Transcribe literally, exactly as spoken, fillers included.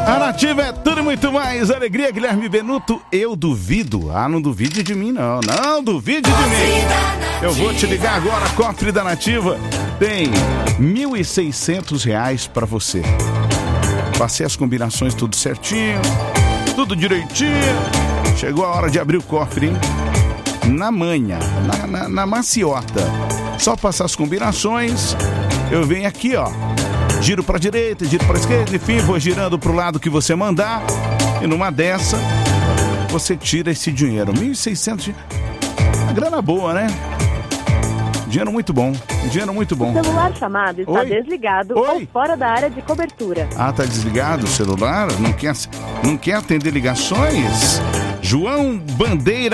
A Nativa é tudo e muito mais. Alegria, Guilherme Benuto. Eu duvido. Ah, não duvide de mim, não. Não duvide de mim. Eu vou te ligar agora. Cofre da Nativa tem mil e seiscentos reais pra você. Passei as combinações tudo certinho, tudo direitinho. Chegou a hora de abrir o cofre, hein? Na manha, na, na, na maciota. Só passar as combinações. Eu venho aqui, ó. Giro pra direita, giro pra esquerda, enfim, vou girando pro lado que você mandar. E numa dessa, você tira esse dinheiro. mil e seiscentos. Uma grana boa, né? Dinheiro muito bom. Dinheiro muito bom. O celular chamado está Oi? desligado Oi? ou fora da área de cobertura. Ah, tá desligado o celular? Não quer, não quer atender ligações? João Bandeira.